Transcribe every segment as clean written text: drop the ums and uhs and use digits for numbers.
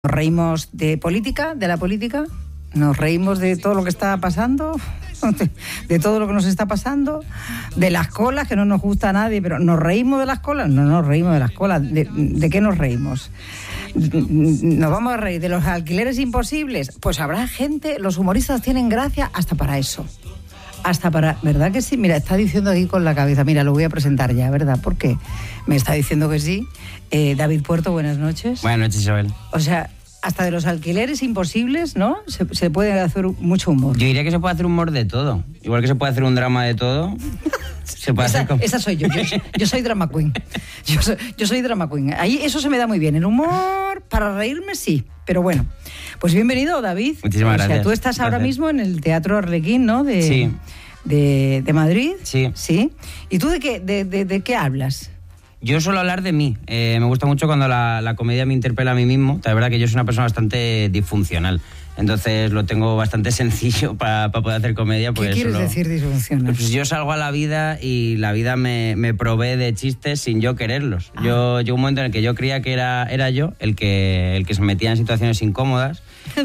Nos reímos de política, de la política, nos reímos de todo lo que está pasando, de todo lo que nos está pasando, de las colas, que no nos gusta a nadie, pero ¿nos reímos de las colas? No nos reímos de las colas. ¿De qué nos reímos? ¿Nos vamos a reír de los alquileres imposibles? Pues habrá gente, los humoristas tienen gracia hasta para eso. Hasta para, ¿verdad que sí? Mira, está diciendo aquí con la cabeza, mira, lo voy a presentar ya, ¿verdad? Porque me está diciendo que sí. David Puerto, buenas noches. Buenas noches, Isabel. O sea, hasta de los alquileres imposibles, ¿no? Se puede hacer mucho humor. Yo diría que se puede hacer humor de todo. Igual que se puede hacer un drama de todo. Se puede hacer esa soy yo. Yo soy drama queen. Yo soy drama queen. Ahí eso se me da muy bien. El humor, para reírme, sí. Pero bueno, pues bienvenido, David. Muchísimas gracias. O sea, tú estás ahora mismo en el Teatro Arlequín, ¿no? Sí. De Madrid. Sí. Sí. ¿Y tú de qué hablas? Yo suelo hablar de mí. Me gusta mucho cuando la comedia me interpela a mí mismo. La verdad que yo soy una persona bastante disfuncional. Entonces lo tengo bastante sencillo para poder hacer comedia. ¿Qué quieres decir disfuncional? Pues yo salgo a la vida y la vida me provee de chistes sin yo quererlos. Llegó un momento en el que yo creía que era yo el que se metía en situaciones incómodas.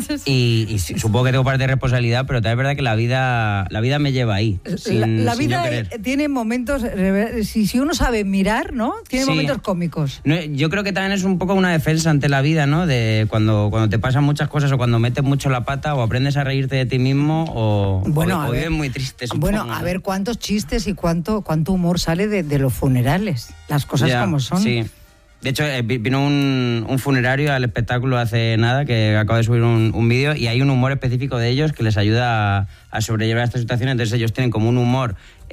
Y supongo que tengo parte de responsabilidad, pero también es verdad que la vida me lleva ahí. La vida tiene momentos, si uno sabe mirar, ¿no? Tiene momentos cómicos. No, yo creo que también es un poco una defensa ante la vida, ¿no? De cuando te pasan muchas cosas o cuando metes mucho la pata o aprendes a reírte de ti mismo o vives muy triste. Bueno, a ver cuántos chistes y cuánto humor sale de los funerales. Las cosas como son. Sí. De hecho, vino un funerario al espectáculo hace nada, que acabo de subir un vídeo, y hay un humor específico de ellos que les ayuda a sobrellevar esta situación. Entonces ellos tienen como un humor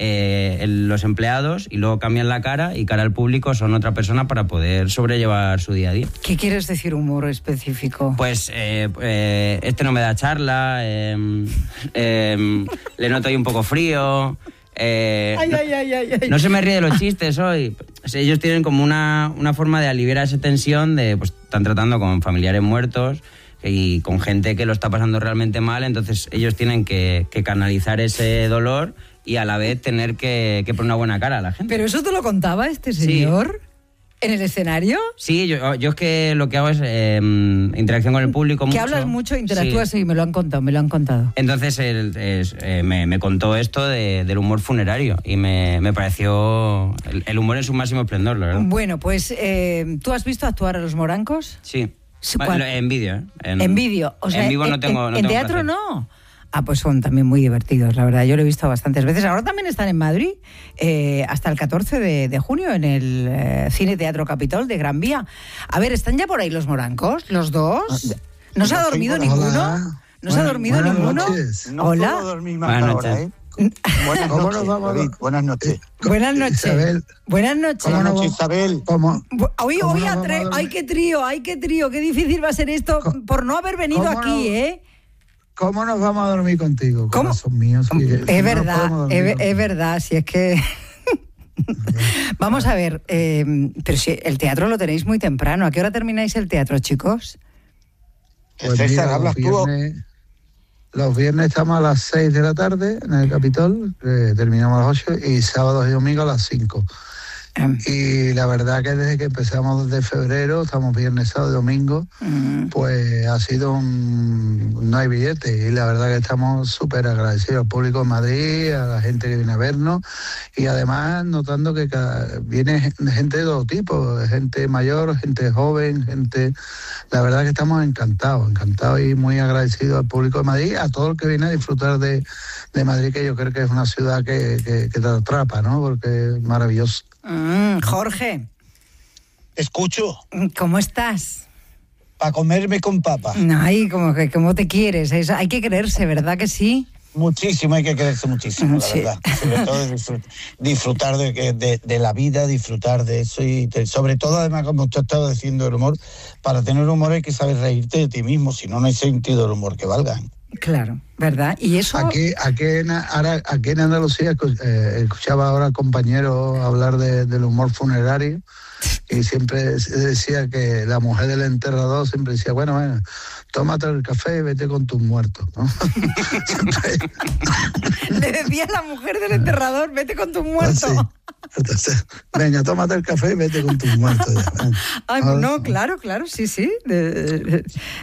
los empleados y luego cambian la cara y cara al público son otra persona para poder sobrellevar su día a día. ¿Qué quieres decir humor específico? Pues este no me da charla, le noto ahí un poco frío... No se me ríe de los chistes hoy. Ellos tienen como una forma de aliviar esa tensión de, pues están tratando con familiares muertos y con gente que lo está pasando realmente mal, entonces ellos tienen que canalizar ese dolor y a la vez tener que poner una buena cara a la gente. ¿Pero eso te lo contaba este señor? Sí. ¿En el escenario? Sí, yo es que lo que hago es interacción con el público. Que hablas mucho, interactúas, sí, me lo han contado. Entonces me contó esto del humor funerario y me pareció el humor en su máximo esplendor, la verdad. Bueno, pues ¿tú has visto actuar a los Morancos? Sí, en vídeo. En vídeo, o sea, en vivo no tengo en teatro placer. No. Pues son también muy divertidos, la verdad. Yo lo he visto bastantes veces. Ahora también están en Madrid, hasta el 14 de junio, en el Cine Teatro Capitol de Gran Vía. A ver, ¿están ya por ahí los Morancos, los dos? ¿No se ha dormido ninguno? Hola. ¿No se ha dormido ninguno? Noches. Hola. No puedo dormir más ahora, ¿eh? Buenas noches, David. Buenas noches. Buenas noches. Isabel. Buenas noches. Buenas noches, Isabel. Ay, qué trío. Qué difícil va a ser esto por no haber venido aquí, ¿eh? ¿Cómo nos vamos a dormir contigo? ¿Cómo? Son míos. Es verdad, si es que... Vamos a ver, pero si el teatro lo tenéis muy temprano. ¿A qué hora termináis el teatro, chicos? Pues César, hablas tú. Los viernes estamos a las 6 de la tarde en el Capitol, terminamos a las 8, y sábados y domingos a las 5. Y la verdad que desde que empezamos desde febrero, estamos viernes, sábado y domingo, pues ha sido no hay billete, y la verdad que estamos súper agradecidos al público de Madrid, a la gente que viene a vernos, y además notando que viene gente de todo tipo, gente mayor, gente joven, la verdad que estamos encantados y muy agradecidos al público de Madrid, a todo el que viene a disfrutar de Madrid, que yo creo que es una ciudad que te atrapa, ¿no? Porque es maravilloso. Jorge. Escucho. ¿Cómo estás? Para comerme con papa. Ay, como te quieres. Eso, hay que quererse, ¿verdad que sí? Muchísimo, hay que quererse muchísimo, la verdad. Sobre todo disfrutar de la vida, disfrutar de eso y sobre todo, además, como tú estabas diciendo, el humor. Para tener humor hay que saber reírte de ti mismo, si no, no hay sentido del humor que valga. Claro, ¿verdad? Y eso... Aquí en Andalucía escuchaba ahora al compañero hablar del humor funerario, y siempre decía que la mujer del enterrador siempre decía, bueno, tómate el café y vete con tus muertos, ¿no? Le decía la mujer del enterrador, vete con tus muertos. Sí. Entonces, venga, tómate el café y vete con tus muertos. Ya. Ay, no, claro, sí.